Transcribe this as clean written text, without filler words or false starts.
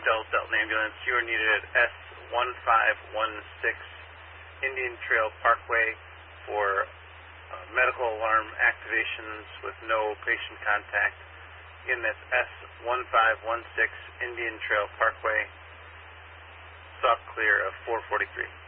Delta ambulance. You are needed at S1516 Indian Trail Parkway for medical alarm activations with no patient contact. Again, that's S1516 Indian Trail Parkway. Stop clear of 443.